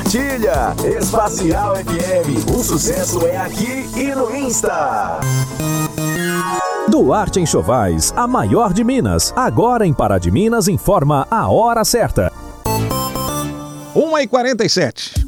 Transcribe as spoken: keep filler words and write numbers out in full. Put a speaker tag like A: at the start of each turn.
A: compartilha. Espacial F M, o sucesso é aqui e no Insta.
B: Duarte Enxovais, a maior de Minas. Agora em Pará de Minas informa a hora certa.
C: uma e quarenta e sete.